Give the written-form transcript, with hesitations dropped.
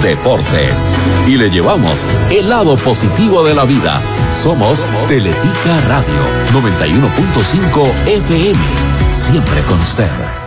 deportes. Y le llevamos el lado positivo de la vida. Somos Teletica Radio 91.5 FM. Siempre con usted.